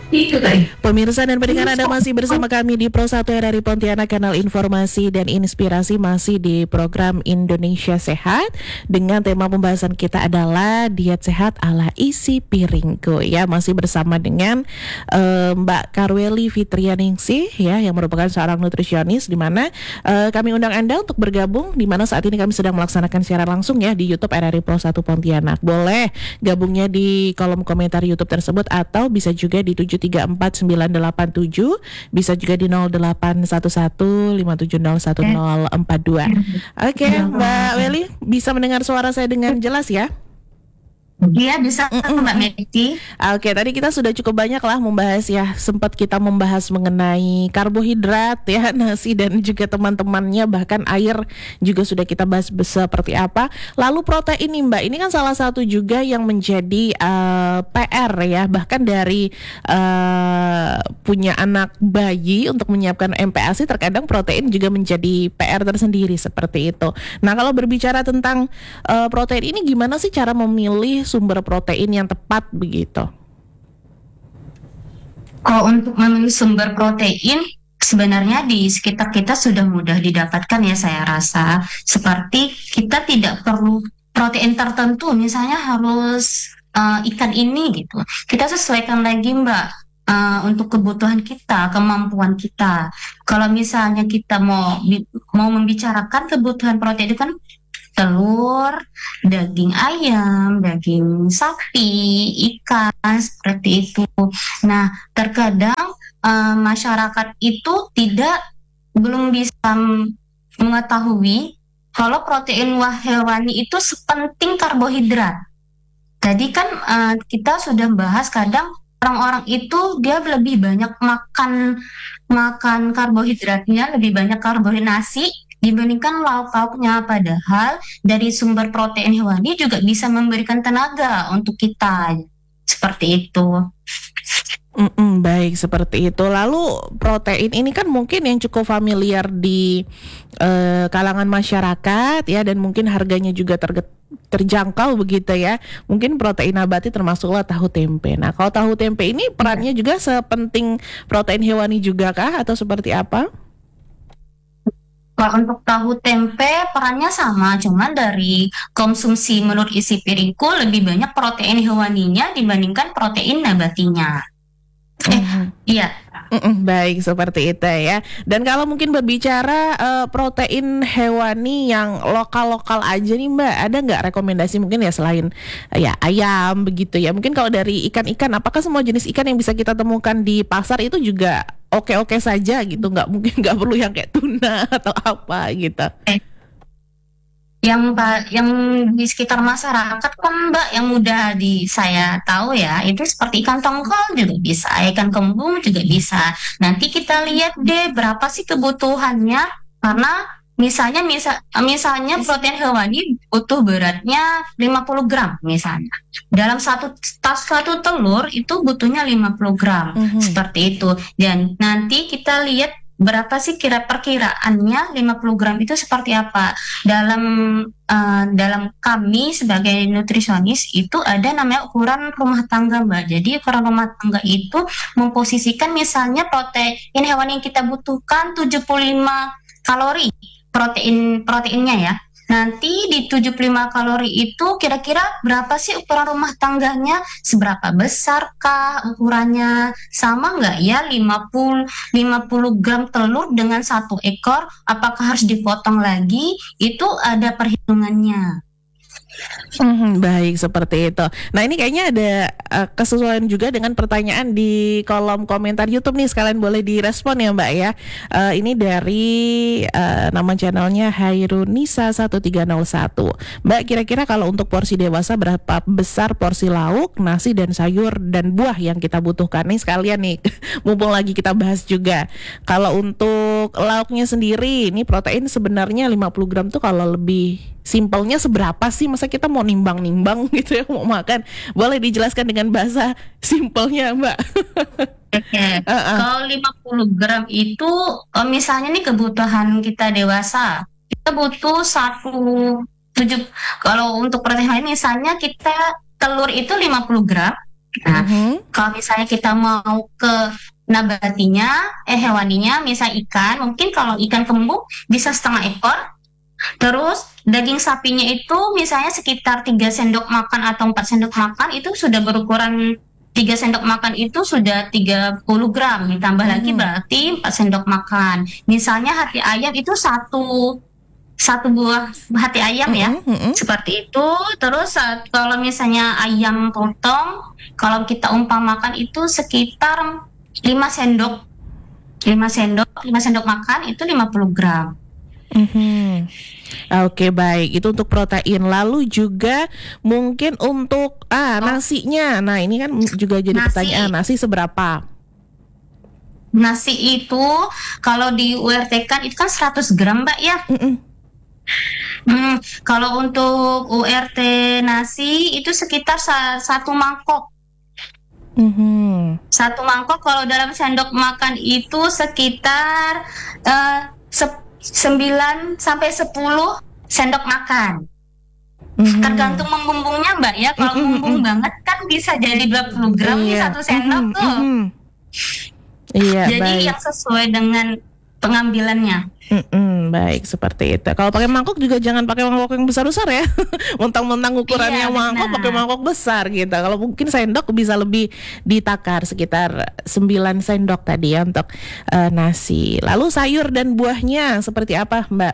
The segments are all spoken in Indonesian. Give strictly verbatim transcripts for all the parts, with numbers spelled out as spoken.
Itu tadi. Pemirsa dan pendengar, Anda masih bersama kami di Pro satu R R I Pontianak, kanal informasi dan inspirasi, masih di program Indonesia Sehat. Dengan tema pembahasan kita adalah diet sehat ala isi piringku ya. Masih bersama dengan uh, Mbak Karweli Fitrianingsih ya, yang merupakan seorang nutrisionis, di mana uh, kami undang Anda untuk bergabung, di mana saat ini kami sedang melaksanakan siaran langsung ya di YouTube R R I Pro satu Pontianak. Boleh gabungnya di kolom komentar YouTube tersebut, atau bisa juga di tujuh tiga empat sembilan delapan tujuh, bisa juga di nol delapan satu satu lima tujuh nol satu nol empat dua. Oke, okay, Mbak Weli, bisa mendengar suara saya dengan jelas ya? Iya, bisa Mbak Meti. Oke, tadi kita sudah cukup banyak lah membahas ya. Sempat kita membahas mengenai karbohidrat ya, nasi dan juga teman-temannya, bahkan air juga sudah kita bahas seperti apa. Lalu protein nih Mbak, ini kan salah satu juga yang menjadi uh, P R ya, bahkan dari uh, punya anak bayi untuk menyiapkan M P A S I, terkadang protein juga menjadi P R tersendiri seperti itu. Nah, kalau berbicara tentang uh, protein ini, gimana sih cara memilih sumber protein yang tepat begitu? Kalau untuk memilih sumber protein, sebenarnya di sekitar kita sudah mudah didapatkan ya, saya rasa. Seperti kita tidak perlu protein tertentu, misalnya harus uh, ikan ini gitu. Kita sesuaikan lagi Mbak, uh, untuk kebutuhan kita, kemampuan kita. Kalau misalnya kita mau mau membicarakan kebutuhan protein itu kan telur, daging ayam, daging sapi, ikan, seperti itu. Nah, terkadang uh, masyarakat itu tidak belum bisa mengetahui kalau protein hewani itu sepenting karbohidrat. Tadi kan uh, kita sudah bahas, kadang orang-orang itu dia lebih banyak makan makan karbohidratnya, lebih banyak karbohidrat nasi dibandingkan lauk-lauknya, padahal dari sumber protein hewani juga bisa memberikan tenaga untuk kita, seperti itu. Mm-mm, baik, seperti itu. Lalu protein ini kan mungkin yang cukup familiar di uh, kalangan masyarakat ya, dan mungkin harganya juga terge- terjangkau begitu ya. Mungkin protein nabati termasuklah tahu tempe. Nah, kalau tahu tempe ini perannya juga sepenting protein hewani juga kah, atau seperti apa? Kalau untuk tahu tempe perannya sama, cuman dari konsumsi menurut isi piringku lebih banyak protein hewaninya dibandingkan protein nabatinya. Eh, mm-hmm. iya. Mm-mm, baik, seperti itu ya. Dan kalau mungkin berbicara uh, protein hewani yang lokal-lokal aja nih Mbak, ada nggak rekomendasi mungkin ya, selain uh, ya ayam begitu ya? Mungkin kalau dari ikan-ikan, apakah semua jenis ikan yang bisa kita temukan di pasar itu juga oke-oke saja gitu? Nggak mungkin, nggak perlu yang kayak tuna atau apa gitu? Eh. Yang yang di sekitar masyarakat kan Mbak, yang mudah di saya tahu ya, itu seperti ikan tongkol juga bisa, ikan kembung juga bisa. Nanti kita lihat deh berapa sih kebutuhannya, karena misalnya misal, misalnya protein hewani butuh beratnya lima puluh gram misalnya. Dalam satu tas satu telur itu butuhnya lima puluh gram, mm-hmm. seperti itu. Dan nanti kita lihat berapa sih kira perkiraannya lima puluh gram itu seperti apa. Dalam uh, dalam kami sebagai nutrisionis itu ada namanya ukuran rumah tangga Mbak. Jadi ukuran rumah tangga itu memposisikan misalnya protein hewan yang kita butuhkan tujuh puluh lima kalori protein proteinnya ya. Nanti di tujuh puluh lima kalori itu kira-kira berapa sih ukuran rumah tangganya? Seberapa besarkah ukurannya? Sama nggak ya lima puluh gram telur dengan satu ekor? Apakah harus dipotong lagi? Itu ada perhitungannya. Hmm, baik, seperti itu. Nah, ini kayaknya ada uh, kesesuaian juga dengan pertanyaan di kolom komentar YouTube nih. Sekalian boleh direspon ya Mbak ya. Uh, ini dari uh, nama channelnya Hairunisa satu tiga nol satu. Mbak, kira-kira kalau untuk porsi dewasa berapa besar porsi lauk, nasi dan sayur dan buah yang kita butuhkan? Nih sekalian nih, mumpung lagi kita bahas juga. Kalau untuk lauknya sendiri, ini protein sebenarnya lima puluh gram tuh kalau lebih simpelnya seberapa sih? Masa kita mau nimbang-nimbang gitu ya, mau makan? Boleh dijelaskan dengan bahasa simpelnya Mbak? Oke, uh-uh. Kalau lima puluh gram itu misalnya nih kebutuhan kita dewasa, kita butuh satu tujuh. Kalau untuk protein misalnya kita telur itu lima puluh gram, Nah, Mhm. kalau misalnya kita mau ke nabatinya, eh hewaninya, misal ikan, mungkin kalau ikan kembung bisa setengah ekor. Terus daging sapinya itu misalnya sekitar tiga sendok makan atau empat sendok makan itu sudah berukuran tiga sendok makan itu sudah tiga puluh gram. Ditambah lagi Mhm. berarti empat sendok makan. Misalnya hati ayam itu satu satu buah hati ayam ya. Mhm. Mhm. Seperti itu. Terus saat- kalau misalnya ayam potong, kalau kita umpamakan itu sekitar lima sendok, lima sendok, lima sendok makan itu lima puluh gram. Mhm. Oke, baik. Itu untuk protein. Lalu juga mungkin untuk ah Oh, nasinya. Nah, ini kan juga jadi pertanyaan. nasi. Nasi seberapa? Nasi itu kalau di U R T kan itu kan seratus gram, Mbak ya. Mhm. Hmm, kalau untuk U R T nasi itu sekitar sa- satu mangkok. Mhm. Satu mangkok kalau dalam sendok makan itu sekitar eh, se- sembilan sampai sepuluh sendok makan. Mhm. Tergantung membumbungnya, Mbak ya. Kalau Mhm. membumbung Mhm. banget kan bisa jadi dua puluh gram nih Iya. satu sendok Mhm. tuh. Mhm. Iya, Jadi baik. yang sesuai dengan pengambilannya. Mm-mm, baik seperti itu. Kalau pakai mangkok juga jangan pakai mangkok yang besar-besar ya. Mentang-mentang Iya, ukurannya mangkok pakai benar. mangkok besar gitu. Kalau mungkin sendok bisa lebih ditakar sekitar sembilan sendok tadi ya untuk eh, nasi. Lalu sayur dan buahnya seperti apa, Mbak?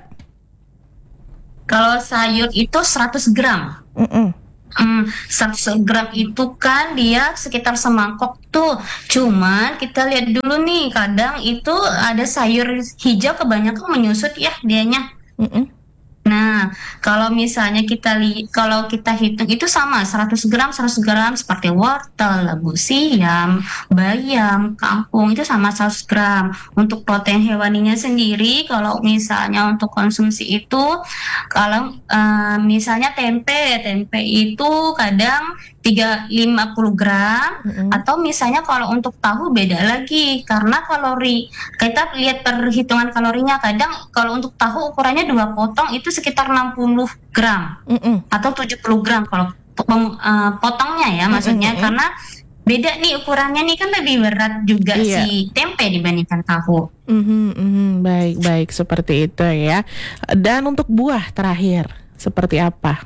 Kalau sayur itu seratus gram. Mm-mm. Hmm, seratus gram itu kan dia sekitar semangkok tuh. Cuman kita lihat dulu nih, kadang itu ada sayur hijau kebanyakan menyusut ya dianya. Mm-mm. Nah, kalau misalnya kita li kalau kita hitung itu sama seratus gram, seratus gram seperti wortel, labu siam, bayam, kangkung itu sama seratus gram. Untuk protein hewaninya sendiri, kalau misalnya untuk konsumsi itu, kalau eh, misalnya tempe, tempe itu kadang tiga lima puluh gram, Mm-mm. atau misalnya kalau untuk tahu beda lagi, karena kalori kita lihat perhitungan kalorinya kadang kalau untuk tahu ukurannya dua potong itu sekitar enam puluh gram Mm-mm. atau tujuh puluh gram kalau pem- eh, potongnya ya Mm-mm. maksudnya Mm-mm. karena beda nih ukurannya nih kan lebih berat juga Iya. si tempe dibandingkan tahu. Mhm. Mhm. Baik, baik seperti itu ya. Dan untuk buah terakhir seperti apa?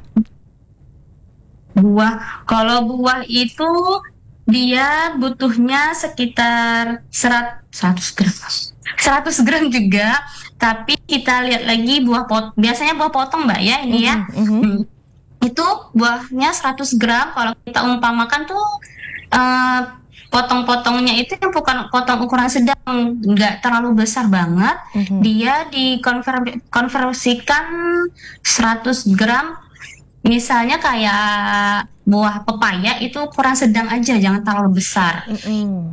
Buah, kalau buah itu dia butuhnya sekitar serat, seratus gram. seratus gram juga, tapi kita lihat lagi buah pot, biasanya buah potong Mbak ya ini ya. Mhm. Mhm. Hmm, itu buahnya seratus gram kalau kita umpamakan tuh eh, potong-potongnya itu yang bukan potong ukuran sedang, nggak terlalu besar banget. Mhm. Dia dikonversikan seratus gram. Misalnya kayak buah pepaya itu ukuran sedang aja, jangan terlalu besar. Mm-mm.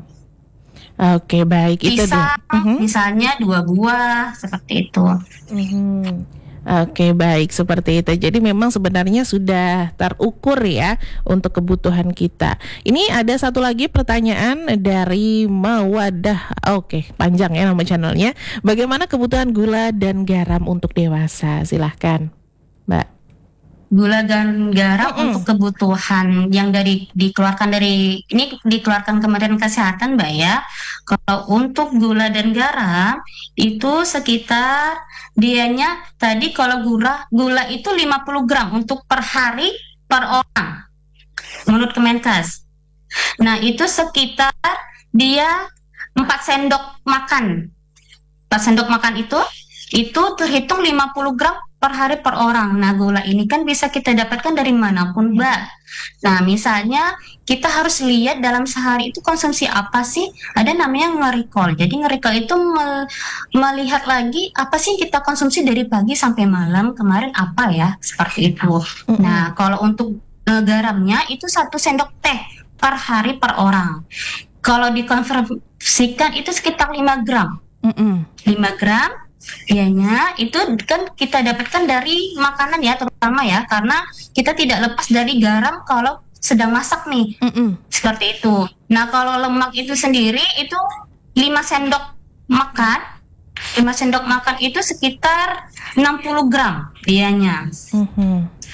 Oke, baik itu dia. Pisang, Mhm. misalnya dua buah, seperti itu. Mhm. Oke, baik seperti itu. Jadi memang sebenarnya sudah terukur ya untuk kebutuhan kita. Ini ada satu lagi pertanyaan dari Mawadah. Oke, panjang ya nama channelnya. Bagaimana kebutuhan gula dan garam untuk dewasa? Silahkan, Mbak. Gula dan garam Mm-mm. untuk kebutuhan yang dari dikeluarkan dari ini dikeluarkan Kementerian Kesehatan, Mbak ya. Kalau untuk gula dan garam itu sekitar dianya tadi kalau gula gula itu lima puluh gram untuk per hari per orang menurut Kemenkes. Nah, itu sekitar dia empat sendok makan. empat sendok makan itu itu terhitung lima puluh gram per hari per orang. Nah, gula ini kan bisa kita dapatkan dari manapun, Mbak. Nah, misalnya kita harus lihat dalam sehari itu konsumsi apa sih? Ada namanya nge-recall. Jadi nge-recall itu me- melihat lagi apa sih yang kita konsumsi dari pagi sampai malam kemarin apa ya, seperti itu. Mm-mm. Nah, kalau untuk eh, garamnya itu satu sendok teh per hari per orang. Kalau dikonversikan itu sekitar lima gram. Mm-mm. lima gram ianya itu kan kita dapatkan dari makanan ya terutama ya karena kita tidak lepas dari garam kalau sedang masak nih Mm-mm. seperti itu. Nah, kalau lemak itu sendiri itu lima sendok makan lima sendok makan itu sekitar enam puluh gram dianya. Mhm.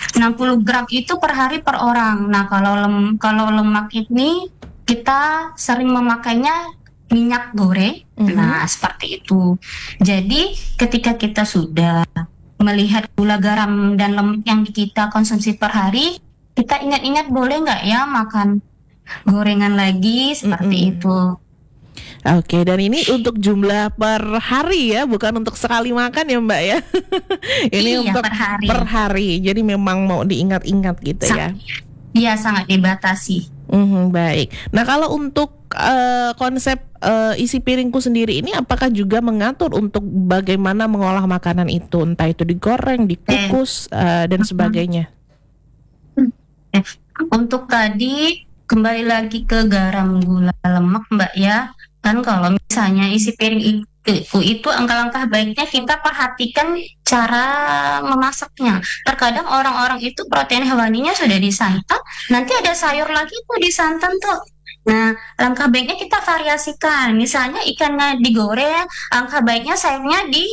enam puluh gram itu per hari per orang. Nah, kalau lem, kalau lemak ini kita sering memakainya minyak goreng. Mhm. Nah, seperti itu. Jadi, ketika kita sudah melihat gula garam dan lemak yang kita konsumsi per hari, kita ingat-ingat boleh nggak ya makan gorengan lagi seperti Mm-mm. itu. Oke, dan ini untuk jumlah per hari ya, bukan untuk sekali makan ya Mbak ya. Ini Iya, untuk per hari. per hari, jadi memang mau diingat-ingat gitu Sa- ya. Iya, sangat dibatasi. Mhm, baik. Nah, kalau untuk eh, konsep eh, isi piringku sendiri ini, apakah juga mengatur untuk bagaimana mengolah makanan itu, entah itu digoreng, Eh, dikukus, eh, dan sebagainya? Eh, untuk tadi kembali lagi ke garam, gula, lemak, Mbak ya. Kan kalau misalnya isi piring itu, itu langkah-langkah baiknya kita perhatikan cara memasaknya. Terkadang orang-orang itu protein hewaninya sudah disantan, nanti ada sayur lagi tuh disantan tuh. Nah, langkah baiknya kita variasikan. Misalnya ikannya digoreng, langkah baiknya sayurnya di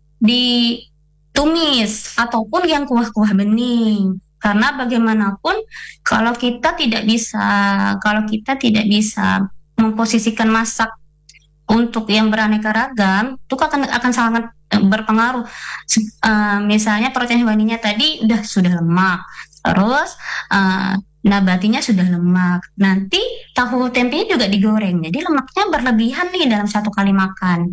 ditumis ataupun yang kuah-kuah bening. Karena bagaimanapun kalau kita tidak bisa, kalau kita tidak bisa memposisikan masak untuk yang beraneka ragam, itu akan akan sangat eh, berpengaruh. Se- eh, misalnya protein hewaninya tadi udah sudah lemak, terus eh, nabatinya sudah lemak. Nanti tahu tempenya juga digoreng, jadi lemaknya berlebihan nih dalam satu kali makan.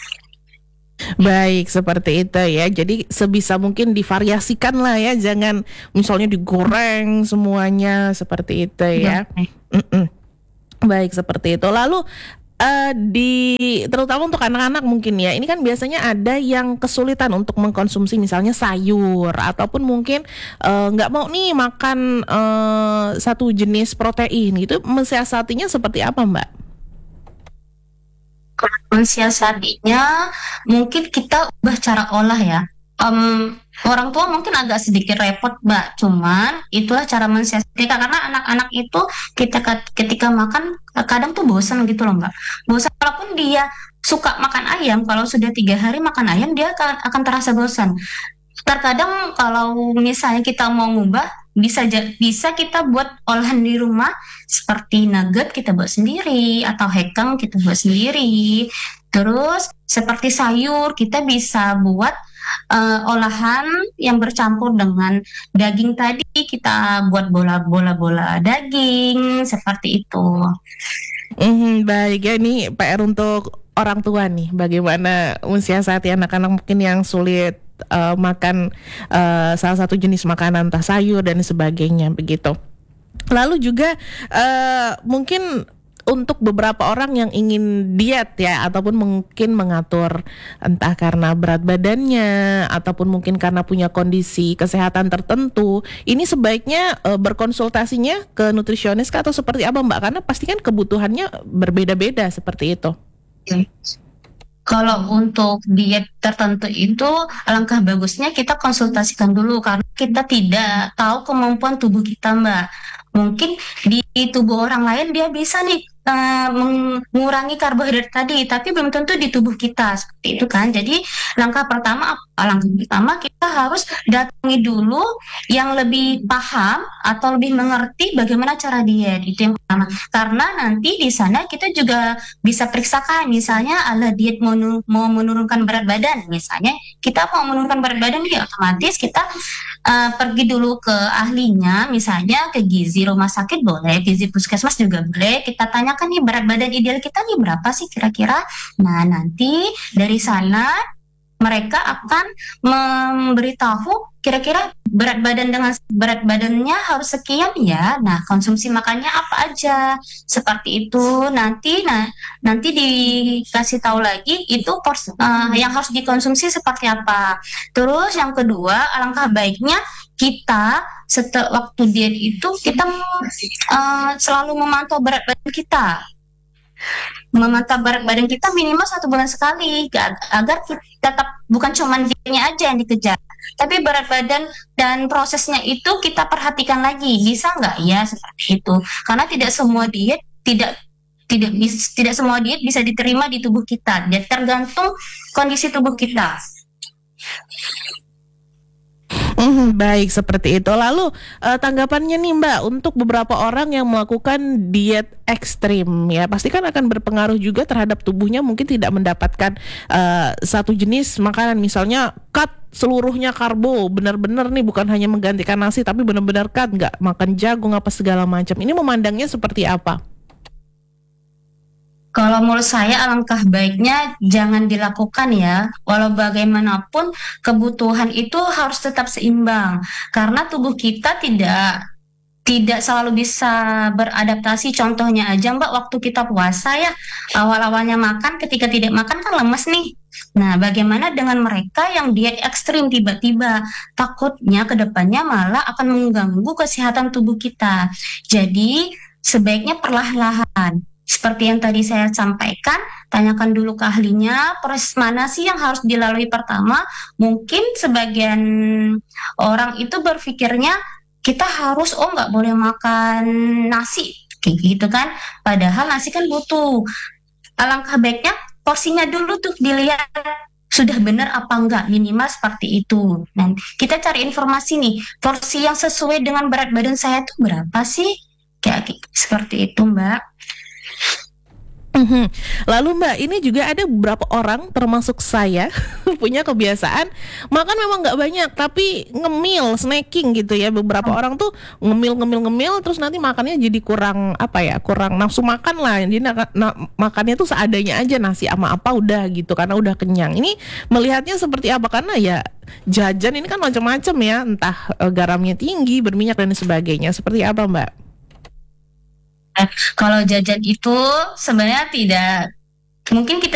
Baik, seperti itu ya. Jadi sebisa mungkin divariasikan lah ya, jangan misalnya digoreng semuanya seperti itu ya. Oke. Mm-mm. Baik, seperti itu. Lalu eh, di terutama untuk anak-anak mungkin ya, ini kan biasanya ada yang kesulitan untuk mengkonsumsi misalnya sayur ataupun mungkin eh, nggak mau nih makan eh, satu jenis protein gitu. Mensiasatinya seperti apa, Mbak? Mensiasatinya mungkin kita ubah cara olah ya. Em, orang tua mungkin agak sedikit repot, Mbak. Cuman itulah cara mensiasati karena anak-anak itu kita ket- ketika makan kadang tuh bosan gitu loh, Mbak. Bosan walaupun dia suka makan ayam, kalau sudah tiga hari makan ayam dia akan, akan terasa bosan. Terkadang kalau misalnya kita mau ngubah, bisa ja- bisa kita buat olahan di rumah seperti nugget kita buat sendiri atau hekang kita buat sendiri. Terus seperti sayur kita bisa buat eh, olahan yang bercampur dengan daging tadi kita buat bola-bola-bola daging seperti itu. Mhm, baik ya, ini P R untuk orang tua nih, bagaimana mensiasati anak-anak mungkin yang sulit eh, makan eh, salah satu jenis makanan, entah sayur dan sebagainya begitu. Lalu juga eh, mungkin untuk beberapa orang yang ingin diet ya, ataupun mungkin mengatur entah karena berat badannya ataupun mungkin karena punya kondisi kesehatan tertentu, ini sebaiknya eh, berkonsultasinya ke nutrisionis kah atau seperti apa Mbak? Karena pasti kan kebutuhannya berbeda-beda seperti itu. Kalau untuk diet tertentu itu alangkah bagusnya kita konsultasikan dulu karena kita tidak tahu kemampuan tubuh kita, Mbak. Mungkin di tubuh orang lain dia bisa nih eh, mengurangi karbohidrat tadi, tapi belum tentu di tubuh kita seperti itu kan. Jadi langkah pertama apa? Langkah pertama kita harus datangi dulu yang lebih paham atau lebih mengerti bagaimana cara diet. Itu yang pertama. Karena nanti di sana kita juga bisa periksakan misalnya ala diet mau, nu- mau menurunkan berat badan misalnya kita mau menurunkan berat badan ya otomatis kita uh, pergi dulu ke ahlinya misalnya ke gizi rumah sakit boleh gizi puskesmas juga boleh kita tanyakan nih berat badan ideal kita nih berapa sih kira-kira nah nanti dari sana mereka akan memberitahu kira-kira berat badan dengan berat badannya harus sekian ya. Nah, konsumsi makannya apa aja seperti itu. Nanti nah nanti dikasih tahu lagi itu pors eh, yang harus dikonsumsi seperti apa. Terus yang kedua, alangkah baiknya kita setelah waktu diet itu kita eh, selalu memantau berat badan kita memantau berat badan kita minimal satu bulan sekali ga- agar kita tetap bukan cuma dietnya aja yang dikejar tapi berat badan dan prosesnya itu kita perhatikan lagi bisa nggak ya seperti itu karena tidak semua diet tidak tidak bis- tidak semua diet bisa diterima di tubuh kita dan tergantung kondisi tubuh kita. Mhm, baik seperti itu. Lalu eh, tanggapannya nih Mbak untuk beberapa orang yang melakukan diet ekstrim ya pasti kan akan berpengaruh juga terhadap tubuhnya mungkin tidak mendapatkan eh, satu jenis makanan misalnya cut seluruhnya karbo benar-benar nih bukan hanya menggantikan nasi tapi benar-benar cut nggak makan jagung apa segala macam. Ini memandangnya seperti apa? Kalau menurut saya alangkah baiknya jangan dilakukan ya. Walau bagaimanapun kebutuhan itu harus tetap seimbang karena tubuh kita tidak tidak selalu bisa beradaptasi. Contohnya aja Mbak, waktu kita puasa ya, awal-awalnya makan, ketika tidak makan kan lemes nih. Nah, bagaimana dengan mereka yang diet ekstrim tiba-tiba? Takutnya ke depannya malah akan mengganggu kesehatan tubuh kita. Jadi, sebaiknya perlahan-lahan. Seperti yang tadi saya sampaikan, tanyakan dulu ke ahlinya, proses mana sih yang harus dilalui pertama. Mungkin sebagian orang itu berpikirnya kita harus oh nggak boleh makan nasi kayak gitu kan, padahal nasi kan butuh. Alangkah baiknya porsinya dulu tuh dilihat sudah benar apa enggak, minimal seperti itu. Dan kita cari informasi nih, porsi yang sesuai dengan berat badan saya tuh berapa sih, kayak gitu. Seperti itu Mbak. Mhm. Lalu Mbak, ini juga ada beberapa orang termasuk saya punya kebiasaan makan memang nggak banyak tapi ngemil, snacking gitu ya. Beberapa orang tuh ngemil ngemil ngemil terus nanti makannya jadi kurang apa ya, kurang nafsu makan lah. Jadi na- na- makannya tuh seadanya aja nasi sama apa udah gitu karena udah kenyang. Ini melihatnya seperti apa? Karena ya jajan ini kan macam-macam ya, entah eh, garamnya tinggi, berminyak dan sebagainya. Seperti apa Mbak? Kalau jajan itu sebenarnya tidak, mungkin kita